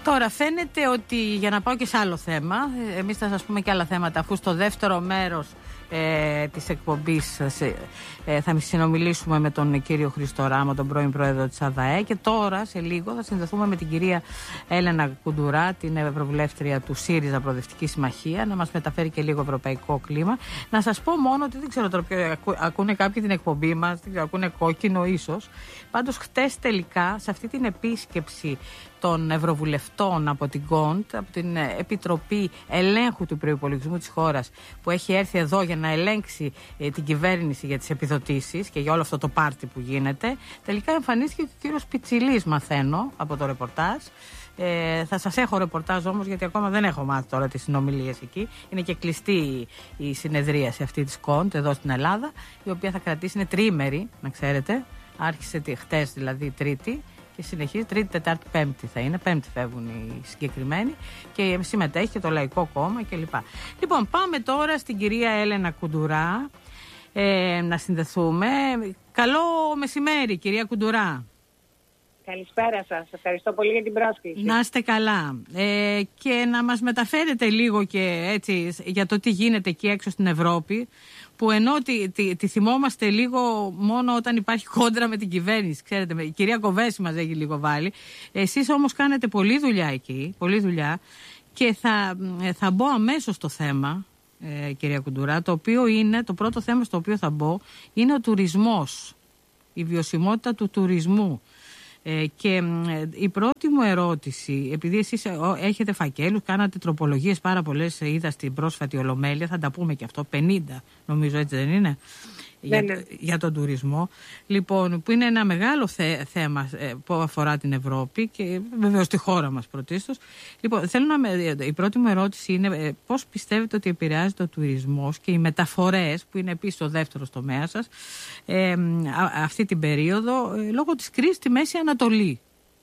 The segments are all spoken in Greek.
Τώρα φαίνεται ότι, για να πάω και σε άλλο θέμα, εμείς θα σας πούμε και άλλα θέματα, αφού στο δεύτερο μέρος της εκπομπής θα συνομιλήσουμε με τον κύριο Χρήστο Ράμο, τον πρώην πρόεδρο της ΑΔΑΕ, και τώρα σε λίγο θα συνδεθούμε με την κυρία Έλενα Κουντουρά, την ευρωβουλεύτρια του ΣΥΡΙΖΑ Προοδευτική Συμμαχία, να μας μεταφέρει και λίγο ευρωπαϊκό κλίμα. Να σας πω μόνο ότι δεν ξέρω τώρα ποιο ακούνε κάποιοι την εκπομπή μας, δεν ξέρω, ακούνε κόκκινο ίσως. Πάντως χτες τελικά σε αυτή την επίσκεψη των ευρωβουλευτών από την ΚΟΝΤ, από την Επιτροπή Ελέγχου του Προϋπολογισμού της χώρας, που έχει έρθει εδώ για να ελέγξει την κυβέρνηση για τις επιδοτήσεις και για όλο αυτό το πάρτι που γίνεται, τελικά εμφανίστηκε και ο κύριος Πιτσιλής, μαθαίνω από το ρεπορτάζ. Θα σας έχω ρεπορτάζ όμως, γιατί ακόμα δεν έχω μάθει τώρα τις συνομιλίες εκεί. Είναι και κλειστή η συνεδρίαση αυτή της ΚΟΝΤ εδώ στην Ελλάδα, η οποία θα κρατήσει, είναι τριήμερη, να ξέρετε. Άρχισε χτες, δηλαδή Τρίτη, και συνεχίζει Τρίτη, Τετάρτη, Πέμπτη θα είναι. Πέμπτη φεύγουν οι συγκεκριμένοι και συμμετέχει και το Λαϊκό Κόμμα κλπ. Λοιπόν, πάμε τώρα στην κυρία Έλενα Κουντουρά να συνδεθούμε. Καλό μεσημέρι, κυρία Κουντουρά. Καλησπέρα σας. Ευχαριστώ πολύ για την πρόσκληση. Να είστε καλά. Και να μας μεταφέρετε λίγο και έτσι για το τι γίνεται εκεί έξω στην Ευρώπη, που ενώ τη θυμόμαστε λίγο μόνο όταν υπάρχει κόντρα με την κυβέρνηση. Ξέρετε, η κυρία Κοβέση μας έχει λίγο βάλει. Εσείς όμως κάνετε πολλή δουλειά εκεί, πολλή δουλειά, και θα μπω αμέσως στο θέμα, κυρία Κουντουρά, το οποίο είναι, το πρώτο θέμα στο οποίο θα μπω, είναι ο τουρισμός, η βιωσιμότητα του τουρισμού. Και η πρώτη μου ερώτηση, επειδή εσείς έχετε φακέλους, κάνατε τροπολογίες πάρα πολλές, είδα στην πρόσφατη Ολομέλεια, θα τα πούμε και αυτό, 50 νομίζω, έτσι δεν είναι, για τον τουρισμό, λοιπόν, που είναι ένα μεγάλο θέμα που αφορά την Ευρώπη και βεβαίως τη χώρα μας πρωτίστως. Λοιπόν, η πρώτη μου ερώτηση είναι πώς πιστεύετε ότι επηρεάζεται ο τουρισμός και οι μεταφορές, που είναι επίσης ο δεύτερος τομέας σας, αυτή την περίοδο, λόγω της κρίσης στη Μέση Ανατολή.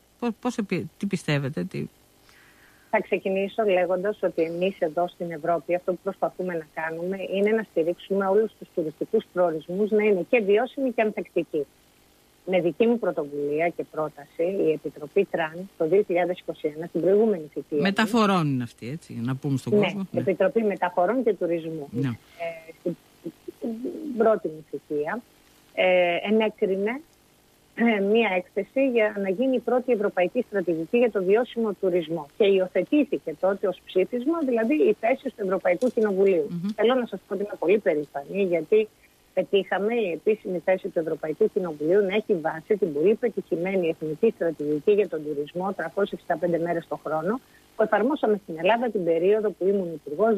Τι πιστεύετε, Θα ξεκινήσω λέγοντας ότι εμείς εδώ στην Ευρώπη αυτό που προσπαθούμε να κάνουμε είναι να στηρίξουμε όλους τους τουριστικούς προορισμούς να είναι και βιώσιμοι και ανθεκτικοί. Με δική μου πρωτοβουλία και πρόταση, η Επιτροπή Τραν το 2021, στην προηγούμενη θητεία. Μεταφορών είναι αυτή, έτσι, να πούμε στον κόσμο. Ναι, Επιτροπή Μεταφορών και Τουρισμού. Ναι. Στην πρώτη μου θητεία ενέκρινε μία έκθεση για να γίνει η πρώτη ευρωπαϊκή στρατηγική για το βιώσιμο τουρισμό. Και υιοθετήθηκε τότε ως ψήφισμα, δηλαδή η θέση του Ευρωπαϊκού Κοινοβουλίου. Θέλω να σας πω ότι είμαι πολύ περήφανη, γιατί πετύχαμε η επίσημη θέση του Ευρωπαϊκού Κοινοβουλίου να έχει βάση την πολύ πετυχημένη εθνική στρατηγική για τον τουρισμό 365 μέρες το χρόνο, που εφαρμόσαμε στην Ελλάδα την περίοδο που ήμουν υπουργός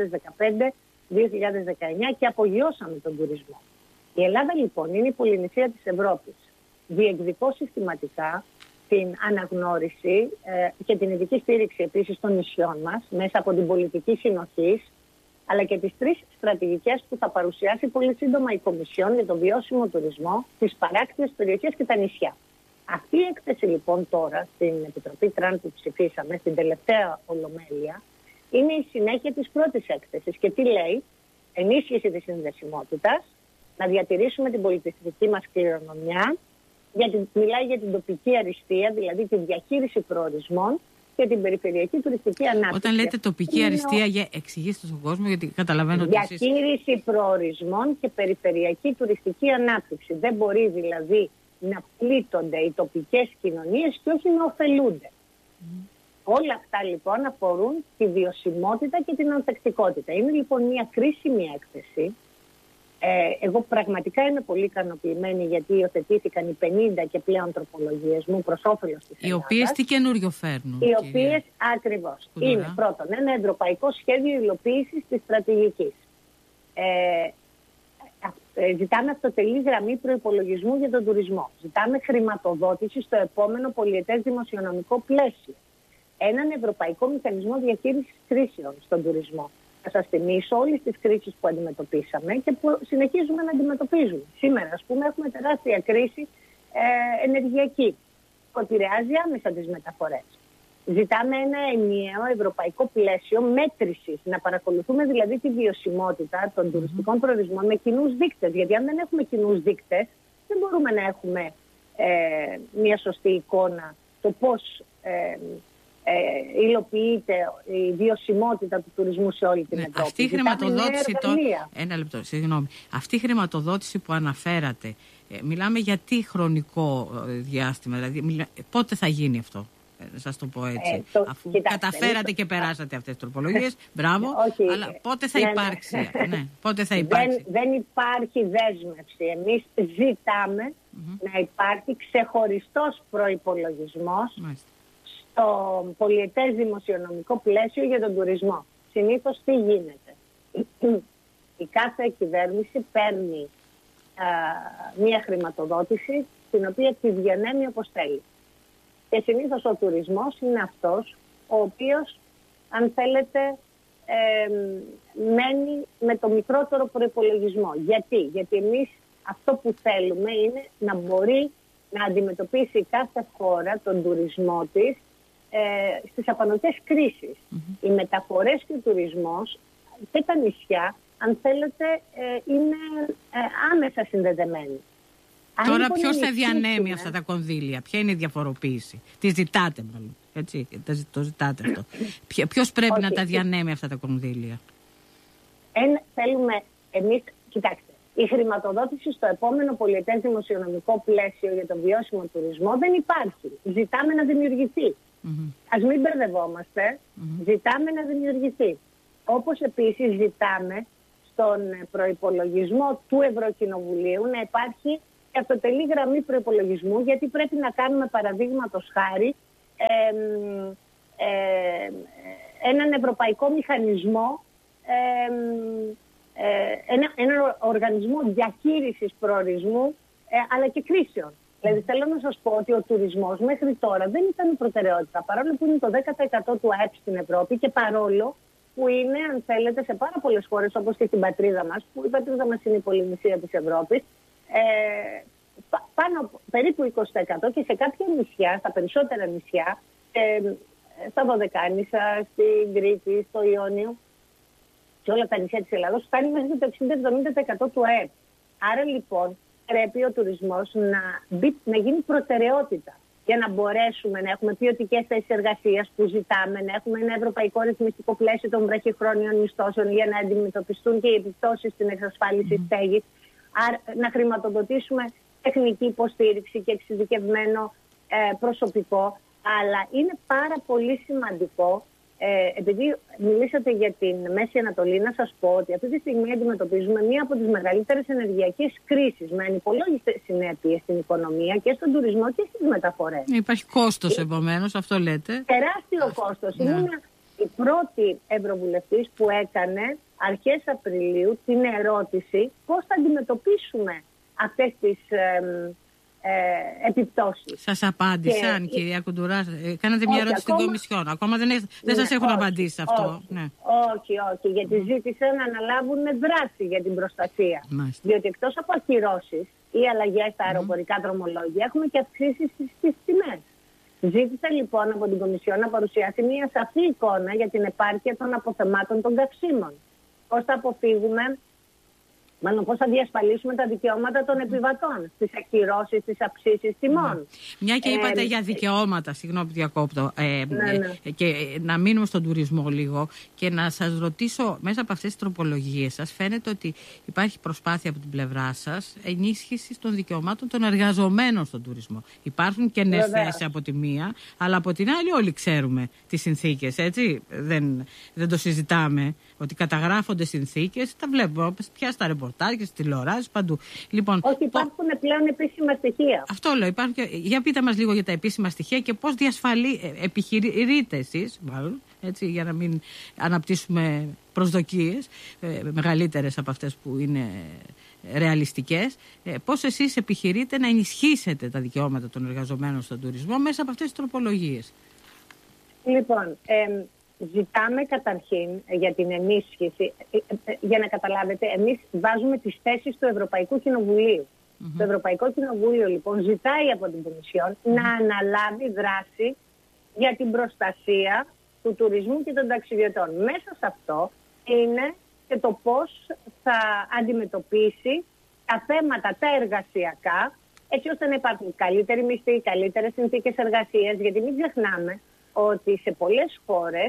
2015-2019 και απογειώσαμε τον τουρισμό. Η Ελλάδα λοιπόν είναι η πολυνησία της Ευρώπης. Διεκδικώ συστηματικά την αναγνώριση και την ειδική στήριξη επίσης των νησιών μας μέσα από την πολιτική συνοχής, αλλά και τις 3 στρατηγικές που θα παρουσιάσει πολύ σύντομα η Κομισιόν για τον βιώσιμο τουρισμό, τις παράκτιες περιοχές και τα νησιά. Αυτή η έκθεση λοιπόν τώρα στην Επιτροπή Τραν που ψηφίσαμε, στην τελευταία Ολομέλεια, είναι η συνέχεια της πρώτης έκθεσης. Και τι λέει? Ενίσχυση της συνδεσιμότητας, να διατηρήσουμε την πολιτιστική μας κληρονομιά, μιλάει για την τοπική αριστεία, δηλαδή τη διαχείριση προορισμών και την περιφερειακή τουριστική ανάπτυξη. Όταν λέτε τοπική αριστεία, εξηγήστε στον κόσμο, γιατί καταλαβαίνω ότι διαχείριση προορισμών και περιφερειακή τουριστική ανάπτυξη. Δεν μπορεί δηλαδή να πλήττονται οι τοπικές κοινωνίες και όχι να ωφελούνται. Όλα αυτά λοιπόν αφορούν τη βιωσιμότητα και την ανθεκτικότητα. Είναι λοιπόν μια κρίσιμη έκθεση. Εγώ πραγματικά είμαι πολύ ικανοποιημένη, γιατί υιοθετήθηκαν οι 50 και πλέον τροπολογίες μου προς όφελος της Ελλάδας. Οι οποίες τι καινούριο φέρνουν? Οι οποίες ακριβώς είναι πρώτον ένα ευρωπαϊκό σχέδιο υλοποίησης της στρατηγικής. Ζητάμε αυτοτελή γραμμή προϋπολογισμού για τον τουρισμό. Ζητάμε χρηματοδότηση στο επόμενο πολιετές δημοσιονομικό πλαίσιο. Έναν ευρωπαϊκό μηχανισμό διαχείρισης κρίσεων στον τουρισμό. Θα σας θυμίσω όλες τις κρίσεις που αντιμετωπίσαμε και που συνεχίζουμε να αντιμετωπίζουμε. Σήμερα, ας πούμε, έχουμε τεράστια κρίση ενεργειακή που επηρεάζει άμεσα τις μεταφορές. Ζητάμε ένα ενιαίο ευρωπαϊκό πλαίσιο μέτρησης, να παρακολουθούμε δηλαδή τη βιωσιμότητα των τουριστικών προορισμών με κοινούς δείκτες. Γιατί αν δεν έχουμε κοινούς δείκτες, δεν μπορούμε να έχουμε μια σωστή εικόνα το πώς υλοποιείται η βιωσιμότητα του τουρισμού σε όλη την Ευρώπη. Αυτή η χρηματοδότηση ένα λεπτό, συγγνώμη. Αυτή η χρηματοδότηση που αναφέρατε, μιλάμε για τι χρονικό διάστημα, δηλαδή πότε θα γίνει αυτό? Να σας το πω έτσι. Αφού καταφέρατε και περάσατε αυτές τις τροπολογίες, μπράβο, αλλά πότε θα υπάρξει? Πότε θα υπάρξει? Δεν υπάρχει δέσμευση. Εμείς ζητάμε να υπάρχει ξεχωριστός προϋπολογισμός στο πολιετές δημοσιονομικό πλαίσιο για τον τουρισμό. Συνήθως τι γίνεται? Η κάθε κυβέρνηση παίρνει μία χρηματοδότηση την οποία τη διανέμει όπως θέλει. Και συνήθως ο τουρισμός είναι αυτός ο οποίος, αν θέλετε, μένει με το μικρότερο προϋπολογισμό. Γιατί εμείς αυτό που θέλουμε είναι να μπορεί να αντιμετωπίσει κάθε χώρα τον τουρισμό της στις απανωτές κρίσεις. Οι μεταφορές και ο τουρισμός και τα νησιά, αν θέλετε, είναι άμεσα συνδεδεμένοι. Τώρα ποιος θα διανέμει αυτά τα κονδύλια? Ποια είναι η διαφοροποίηση? Τι ζητάτε μάλλον? Έτσι, το ζητάτε αυτό. Ποιος πρέπει να τα διανέμει αυτά τα κονδύλια? Θέλουμε εμείς, κοιτάξτε, η χρηματοδότηση στο επόμενο πολιετές δημοσιονομικό πλαίσιο για τον βιώσιμο τουρισμό δεν υπάρχει. Ζητάμε να δημιουργηθεί. Ας μην μπερδευόμαστε. Ζητάμε να δημιουργηθεί. Όπως επίσης ζητάμε στον προϋπολογισμό του Ευρωκοινοβουλίου να υπάρχει και αυτοτελή γραμμή προϋπολογισμού, γιατί πρέπει να κάνουμε, παραδείγματος χάρη, έναν ευρωπαϊκό μηχανισμό, έναν οργανισμό διαχείρισης προορισμού αλλά και κρίσεων. Δηλαδή θέλω να σας πω ότι ο τουρισμός μέχρι τώρα δεν ήταν προτεραιότητα, παρόλο που είναι το 10% του ΑΕΠ στην Ευρώπη και παρόλο που είναι, αν θέλετε, σε πάρα πολλές χώρες όπως και στην πατρίδα μας, που η πατρίδα μας είναι η Πολυνησία της Ευρώπης, περίπου 20% και σε κάποια νησιά, στα περισσότερα νησιά, στα Δωδεκάνησα, στην Κρήτη, στο Ιόνιο, σε όλα τα νησιά της Ελλάδος, φτάνει μέχρι το 60-70% του ΑΕΠ. Άρα λοιπόν πρέπει ο τουρισμός να γίνει προτεραιότητα για να μπορέσουμε να έχουμε ποιοτικές θέσεις εργασίας που ζητάμε, να έχουμε ένα ευρωπαϊκό ρυθμιστικό πλαίσιο των βραχυχρόνιων μισθώσεων για να αντιμετωπιστούν και οι επιπτώσεις στην εξασφάλιση στέγης, να χρηματοδοτήσουμε τεχνική υποστήριξη και εξειδικευμένο προσωπικό. Αλλά είναι πάρα πολύ σημαντικό, επειδή μιλήσατε για την Μέση Ανατολή, να σας πω ότι αυτή τη στιγμή αντιμετωπίζουμε μία από τις μεγαλύτερες ενεργειακές κρίσεις με ανυπολόγιστες συνέπειες στην οικονομία και στον τουρισμό και στις μεταφορές. Υπάρχει κόστος επομένως, αυτό λέτε. Τεράστιο κόστος. Ήμουν η πρώτη ευρωβουλευτής που έκανε αρχές Απριλίου την ερώτηση πώς θα αντιμετωπίσουμε αυτές τις επιπτώσεις. Σας απάντησαν, κυρία Κουντουρά? Κάνατε μια ερώτηση στην Κομισιόν. Ακόμα δεν σας έχουν απαντήσει αυτό. Όχι, γιατί ζήτησαν να αναλάβουν δράση για την προστασία. Διότι εκτός από ακυρώσεις ή αλλαγές στα αεροπορικά δρομολόγια, έχουμε και αυξήσεις στις τιμές. Ζήτησα λοιπόν από την Κομισιόν να παρουσιάσει μια σαφή εικόνα για την επάρκεια των αποθεμάτων των καυσίμων. Πώς θα αποφύγουμε, πώς θα διασφαλίσουμε τα δικαιώματα των επιβατών στις ακυρώσεις, στις αυξήσεις τιμών. Μια και είπατε για δικαιώματα, συγγνώμη που διακόπτω, και να μείνουμε στον τουρισμό λίγο και να σας ρωτήσω, μέσα από αυτές τις τροπολογίες σας φαίνεται ότι υπάρχει προσπάθεια από την πλευρά σας ενίσχυσης των δικαιωμάτων των εργαζομένων στον τουρισμό. Υπάρχουν κενές θέσεις από τη μία, αλλά από την άλλη όλοι ξέρουμε τις συνθήκες, έτσι. Δεν το συζητάμε ότι καταγράφονται συνθήκες, τα βλέπουμε πια στα ρεπορτάζ και στις τηλεοράσεις, παντού. Λοιπόν, όχι, υπάρχουν πλέον επίσημα στοιχεία. Αυτό λέω. Για πείτε μας λίγο για τα επίσημα στοιχεία και πώς επιχειρείτε εσείς, μάλλον, έτσι, για να μην αναπτύσσουμε προσδοκίες μεγαλύτερες από αυτές που είναι ρεαλιστικές. Πώς εσείς επιχειρείτε να ενισχύσετε τα δικαιώματα των εργαζομένων στον τουρισμό μέσα από αυτές τις τροπολογίες? Λοιπόν, ζητάμε καταρχήν για την ενίσχυση, για να καταλάβετε, εμείς βάζουμε τις θέσεις του Ευρωπαϊκού Κοινοβουλίου. Το Ευρωπαϊκό Κοινοβούλιο λοιπόν ζητάει από την Κομισιόν να αναλάβει δράση για την προστασία του τουρισμού και των ταξιδιωτών. Μέσα σε αυτό είναι και το πώς θα αντιμετωπίσει τα θέματα τα εργασιακά, έτσι ώστε να υπάρχουν καλύτεροι μισθοί, καλύτερες συνθήκες εργασίας, γιατί μην ξεχνάμε ότι σε πολλές χώρες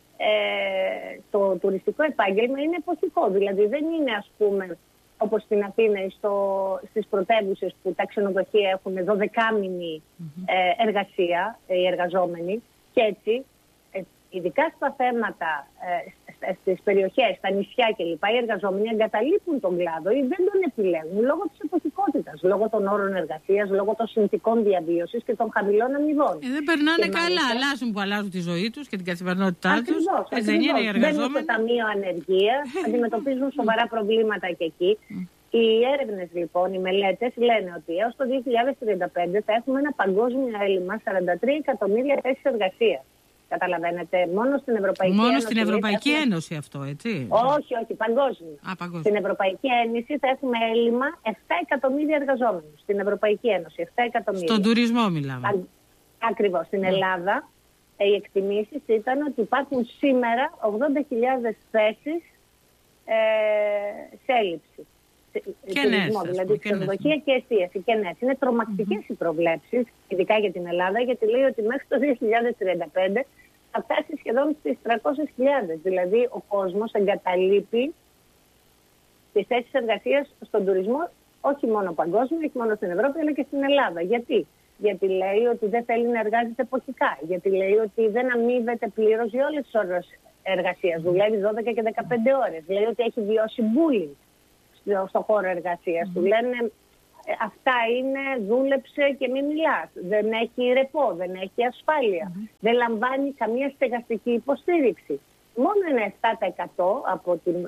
το τουριστικό επάγγελμα είναι εποχικό. Δηλαδή δεν είναι, ας πούμε, όπως στην Αθήνα ή στις πρωτεύουσες που τα ξενοδοχεία έχουν 12μηνη εργασία οι εργαζόμενοι. Και έτσι, ειδικά στα θέματα, στις περιοχές, στα νησιά κλπ, οι εργαζόμενοι εγκαταλείπουν τον κλάδο ή δεν τον επιλέγουν λόγω της εποχικότητας, λόγω των όρων εργασίας, λόγω των συνθηκών διαβίωσης και των χαμηλών αμοιβών. Δεν περνάνε καλά, αλλάζουν τη ζωή τους και την καθημερινότητά τους. Δεν είναι οι εργαζόμενοι. Μπαίνουν στο ταμείο ανεργίας, αντιμετωπίζουν σοβαρά προβλήματα και εκεί. Οι έρευνες λοιπόν, οι μελέτες λένε ότι έως το 2035 θα έχουμε ένα παγκόσμιο έλλειμμα 43 εκατομμύρια θέσεις εργασίας. Καταλαβαίνετε, μόνο στην Ευρωπαϊκή Ένωση. Μόνο στην Ευρωπαϊκή Ένωση αυτό, έτσι. Όχι, παγκόσμιο. Στην Ευρωπαϊκή Ένωση θα έχουμε έλλειμμα 7 εκατομμύρια εργαζόμενους. Στην Ευρωπαϊκή Ένωση, 7 εκατομμύρια. Στον τουρισμό μιλάμε. Ακριβώς. Στην Ελλάδα, οι εκτιμήσεις ήταν ότι υπάρχουν σήμερα 80.000 θέσεις σε έλλειψη. Τουρισμό, δηλαδή ξενοδοχεία και εστίαση. Και ναι, είναι τρομακτικές οι προβλέψεις, ειδικά για την Ελλάδα, γιατί λέει ότι μέχρι το 2035 θα φτάσει σχεδόν στις 300.000. Δηλαδή ο κόσμος εγκαταλείπει τις θέσεις εργασίας στον τουρισμό, όχι μόνο παγκόσμιο, όχι μόνο στην Ευρώπη, αλλά και στην Ελλάδα. Γιατί λέει ότι δεν θέλει να εργάζεται εποχικά. Γιατί λέει ότι δεν αμείβεται πλήρως για όλες τις ώρες εργασίας. Δουλεύει 12 και 15 ώρες. Λέει ότι έχει βιώσει bullying στον χώρο εργασίας. Του λένε αυτά είναι, δούλεψε και μην μιλάς. Δεν έχει ρεπό, δεν έχει ασφάλεια. Δεν λαμβάνει καμία στεγαστική υποστήριξη. Μόνο ένα 7%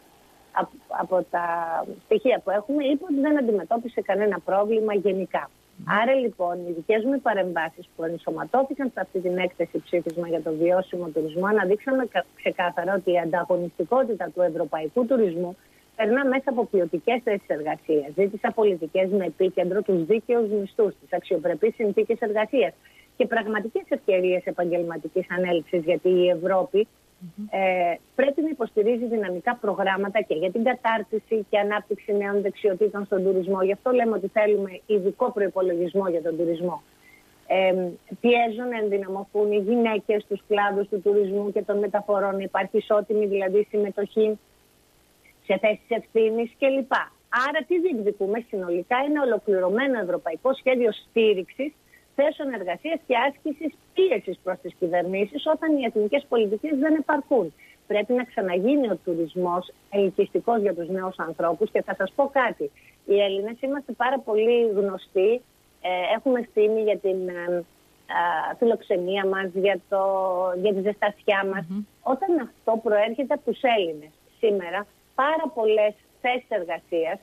από τα στοιχεία που έχουμε είπε ότι δεν αντιμετώπισε κανένα πρόβλημα γενικά. Άρα λοιπόν οι δικές μου παρεμβάσεις που ενσωματώθηκαν σε αυτή την έκθεση ψήφισμα για το βιώσιμο τουρισμό αναδείξαμε ξεκάθαρα ότι η ανταγωνιστικότητα του ευρωπαϊκού τουρισμού περνά μέσα από ποιοτικές θέσεις εργασίας. Ζήτησα πολιτικές με επίκεντρο τους δίκαιους μισθούς, τις αξιοπρεπείς συνθήκες εργασίας και πραγματικές ευκαιρίες επαγγελματικής ανέλυξης, γιατί η Ευρώπη πρέπει να υποστηρίζει δυναμικά προγράμματα και για την κατάρτιση και ανάπτυξη νέων δεξιοτήτων στον τουρισμό. Γι' αυτό λέμε ότι θέλουμε ειδικό προϋπολογισμό για τον τουρισμό. Πιέζουν να ενδυναμωθούν οι γυναίκες στους κλάδους του τουρισμού και των μεταφορών. Υπάρχει ισότιμη δηλαδή συμμετοχή σε θέσεις ευθύνης κλπ. Άρα τι διεκδικούμε συνολικά? Είναι ολοκληρωμένο ευρωπαϊκό σχέδιο στήριξης θέσεων εργασίας και άσκησης πίεσης προς τις κυβερνήσεις όταν οι εθνικές πολιτικές δεν επαρκούν. Πρέπει να ξαναγίνει ο τουρισμός ελκυστικός για τους νέους ανθρώπους και θα σας πω κάτι. Οι Έλληνες είμαστε πάρα πολύ γνωστοί, έχουμε ευθύνη για την φιλοξενία μας, για τη ζεστασιά μας. Όταν αυτό προέρχεται από τους Έλληνες σήμερα, πάρα πολλές θέσεις εργασίας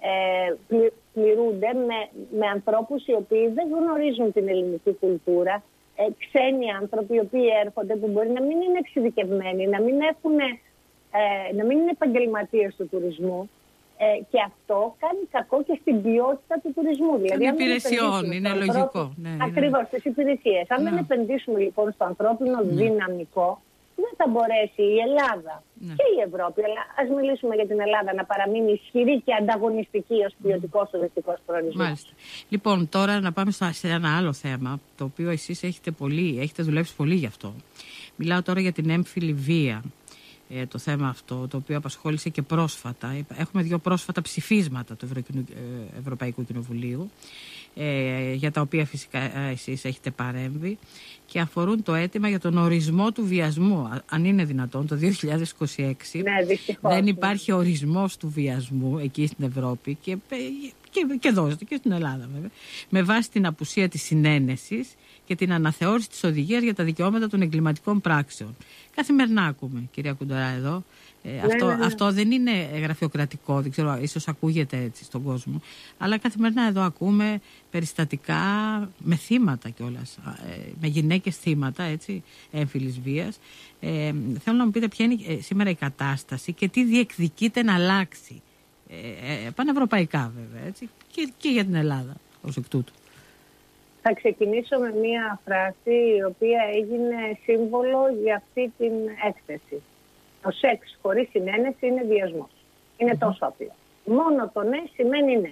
πληρούνται με ανθρώπους οι οποίοι δεν γνωρίζουν την ελληνική κουλτούρα, ξένοι άνθρωποι οι οποίοι έρχονται που μπορεί να μην είναι εξειδικευμένοι, να μην είναι επαγγελματίες του τουρισμού και αυτό κάνει κακό και στην ποιότητα του τουρισμού. Δηλαδή, υπηρεσιών, είναι λογικό. Ακριβώς, στις υπηρεσίες. Αν δεν επενδύσουμε λοιπόν στο ανθρώπινο δυναμικό, δεν θα μπορέσει η Ελλάδα και η Ευρώπη, αλλά ας μιλήσουμε για την Ελλάδα, να παραμείνει ισχυρή και ανταγωνιστική ως ποιοτικός τουριστικός προορισμός. Μάλιστα. Λοιπόν, τώρα να πάμε σε ένα άλλο θέμα, το οποίο εσείς έχετε δουλέψει πολύ γι' αυτό. Μιλάω τώρα για την έμφυλη βία. Το θέμα αυτό, το οποίο απασχόλησε και πρόσφατα. Έχουμε 2 πρόσφατα ψηφίσματα του Ευρωπαϊκού Κοινοβουλίου, για τα οποία φυσικά εσείς έχετε παρέμβει και αφορούν το αίτημα για τον ορισμό του βιασμού. Αν είναι δυνατόν, το 2026 δεν υπάρχει ορισμός του βιασμού εκεί στην Ευρώπη και εδώ και στην Ελλάδα βέβαια, με βάση την απουσία της συνένεσης και την αναθεώρηση της οδηγίας για τα δικαιώματα των εγκληματικών πράξεων. Καθημερινά ακούμε, κυρία Κουντορά, εδώ. Αυτό δεν είναι γραφειοκρατικό, δεν ξέρω, ίσως ακούγεται έτσι στον κόσμο. Αλλά καθημερινά εδώ ακούμε περιστατικά με θύματα κιόλας, με γυναίκες θύματα, έτσι, έμφυλης βίας. Θέλω να μου πείτε ποια είναι σήμερα η κατάσταση και τι διεκδικείται να αλλάξει. Πανευρωπαϊκά βέβαια, έτσι, και για την Ελλάδα ως εκ τούτου. Θα ξεκινήσω με μία φράση η οποία έγινε σύμβολο για αυτή την έκθεση. Το σεξ χωρίς συνένεση είναι βιασμός. Είναι τόσο απλό. Μόνο το ναι σημαίνει ναι.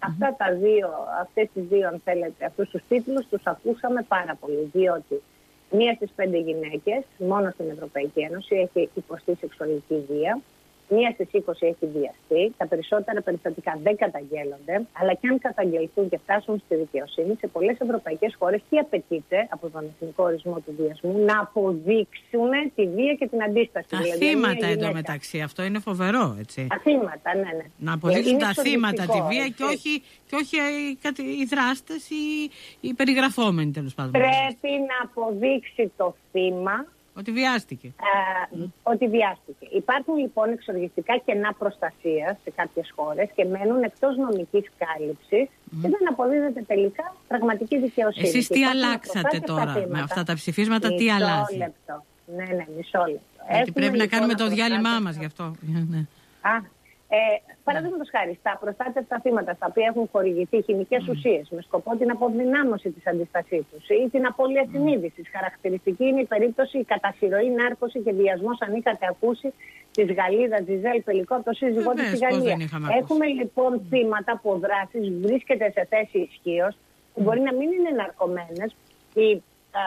Αυτές τις δύο, αν θέλετε, αυτούς τους τίτλους τους ακούσαμε πάρα πολύ. Διότι 1 στις 5 γυναίκες, μόνο στην Ευρωπαϊκή Ένωση, έχει υποστεί σεξουαλική βία. 1 στις 20 έχει βιαστεί. Τα περισσότερα περιστατικά δεν καταγγέλλονται, αλλά και αν καταγγελθούν και φτάσουν στη δικαιοσύνη, σε πολλές ευρωπαϊκές χώρες τι απαιτείται από τον εθνικό ορισμό του βιασμού? Να αποδείξουν τη βία και την αντίσταση. Τα θύματα εντωμεταξύ. Αυτό είναι φοβερό, έτσι. Τα θύματα, ναι. Να αποδείξουν τα θύματα τη βία και όχι οι δράστες ή οι περιγραφόμενοι, τέλος πάντων. Πρέπει να αποδείξει το θύμα ότι βιάστηκε. Ότι βιάστηκε. Υπάρχουν λοιπόν εξοργιστικά κενά προστασίας σε κάποιες χώρες και μένουν εκτός νομικής κάλυψης και δεν αποδίδεται τελικά πραγματική δικαιοσύνη. Εσείς τι αλλάξατε τώρα με αυτά τα ψηφίσματα, τι αλλάζει? Ναι, μισό λεπτό. Γιατί πρέπει να κάνουμε το διάλειμμά μας γι' αυτό. Παραδείγματος χάρη, στα προστάτευτα θύματα στα οποία έχουν χορηγηθεί χημικές ουσίες με σκοπό την αποδυνάμωση της αντίστασής τους ή την απώλεια συνείδησης. Χαρακτηριστική είναι η περίπτωση η κατασυρωή, νάρκωση και βιασμός, αν είχατε ακούσει, της Γαλλίδας Ζιζέλ Πελικό, το σύζυγό της στη Γαλλία. Έχουμε λοιπόν θύματα που ο δράσης βρίσκεται σε θέση ισχύως, που μπορεί να μην είναι ναρκωμένες ή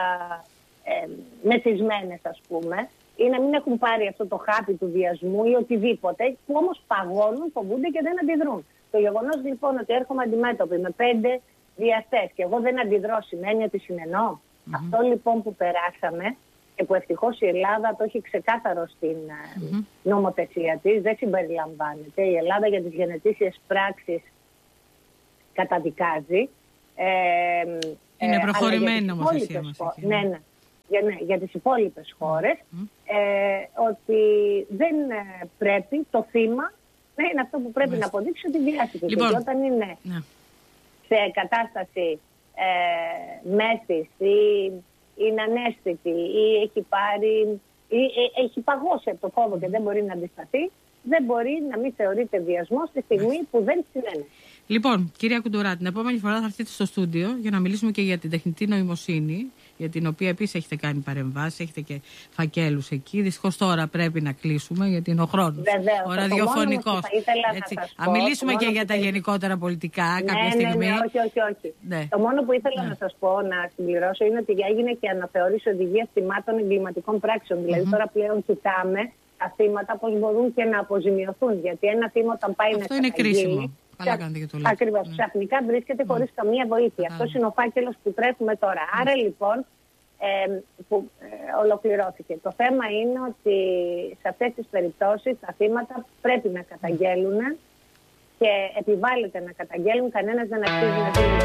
μεθυσμένες, ας πούμε, ή να μην έχουν πάρει αυτό το χάπι του βιασμού ή οτιδήποτε, που όμως παγώνουν, φοβούνται και δεν αντιδρούν. Το γεγονός λοιπόν ότι έρχομαι αντιμέτωπη με 5 βιαστές και εγώ δεν αντιδρώ, σημαίνει ότι συνενώ. Αυτό λοιπόν που περάσαμε και που ευτυχώς η Ελλάδα το έχει ξεκάθαρο στην νομοθεσία της, δεν συμπεριλαμβάνεται. Η Ελλάδα για τις γενετήσιες πράξεις καταδικάζει. Είναι προχωρημένη νομοθεσία μας. Ναι. Για τις υπόλοιπες χώρες, ότι δεν πρέπει το θύμα να είναι αυτό που πρέπει να αποδείξει ότι βιάστηκε. Λοιπόν, και όταν είναι σε κατάσταση μέθης ή είναι αναίσθητη ή έχει πάρει ή έχει παγώσει από το φόβο και δεν μπορεί να αντισταθεί, δεν μπορεί να μην θεωρείται βιασμός στη στιγμή που δεν συνένε. Λοιπόν, κυρία Κουντουρά, την επόμενη φορά θα έρθετε στο στούντιο για να μιλήσουμε και για την τεχνητή νοημοσύνη, για την οποία επίσης έχετε κάνει παρεμβάσεις, έχετε και φακέλους εκεί. Δυστυχώς τώρα πρέπει να κλείσουμε γιατί είναι ο χρόνος. Βεβαίως, ο ραδιοφωνικός. Αν μιλήσουμε και για τα γενικότερα πολιτικά κάποια στιγμή. Ναι, όχι. Ναι. Το μόνο που ήθελα να σας πω, να συμπληρώσω, είναι ότι έγινε και αναθεώρηση οδηγίας θυμάτων εγκληματικών πράξεων. Δηλαδή τώρα πλέον κοιτάμε τα θύματα πώς μπορούν και να αποζημιωθούν. Γιατί ένα θύμα όταν πάει να καταγγείλει. Αυτό είναι κρίσιμο. Ακριβώς. Ξαφνικά βρίσκεται χωρίς καμία βοήθεια. Αυτός είναι ο φάκελος που τρέχουμε τώρα. Άρα λοιπόν που ολοκληρώθηκε. Το θέμα είναι ότι σε αυτές τις περιπτώσεις τα θύματα πρέπει να καταγγέλουν και επιβάλλεται να καταγγέλουν. Κανένας δεν αξίζει να δίνει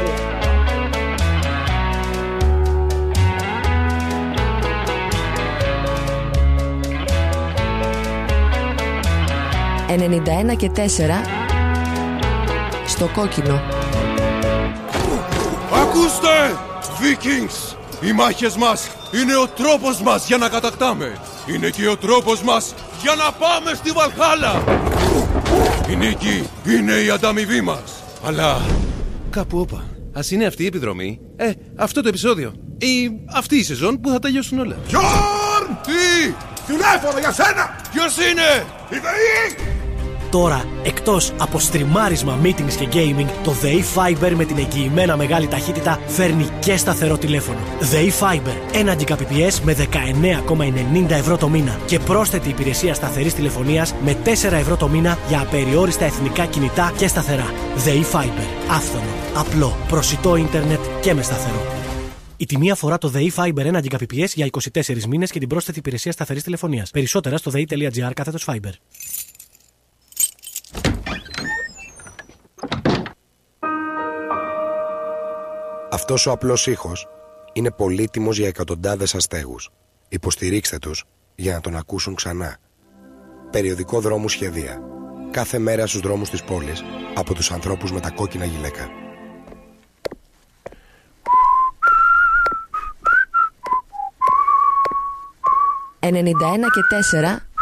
βία. 91 και 4 στο κόκκινο. Ακούστε, Vikings! Οι μάχες μας είναι ο τρόπος μας για να κατακτάμε. Είναι και ο τρόπος μας για να πάμε στη Βαλχάλα. Η νίκη είναι η ανταμοιβή μας. Αλλά κάπου όπα. Ας είναι αυτή η επιδρομή, αυτό το επεισόδιο ή αυτή η σεζόν που θα τελειώσουν όλα. Γιόρν! Τι! Τηλέφωνο για σένα! Ποιος είναι? Η ΔΕΗ! Τώρα, εκτός από στριμάρισμα, meetings και gaming, το ΔΕΗ Fiber με την εγγυημένα μεγάλη ταχύτητα φέρνει και σταθερό τηλέφωνο. ΔΕΗ Fiber, 1 Gbps με 19,90 ευρώ το μήνα και πρόσθετη υπηρεσία σταθερής τηλεφωνίας με 4 ευρώ το μήνα για απεριόριστα εθνικά κινητά και σταθερά. ΔΕΗ Fiber, άφθονο, απλό, προσιτό ίντερνετ και με σταθερό. Η τιμή αφορά το ΔΕΗ Fiber 1 Gbps για 24 μήνες και την πρόσθετη υπηρεσία σταθερής τηλεφωνίας. Περισσότερα στο dei.gr/Fiber. Αυτός ο απλός ήχος είναι πολύτιμος για εκατοντάδες αστέγους. Υποστηρίξτε τους για να τον ακούσουν ξανά. Περιοδικό Δρόμου Σχεδία. Κάθε μέρα στους δρόμους της πόλης από τους ανθρώπους με τα κόκκινα γυλαίκα. «91 και 4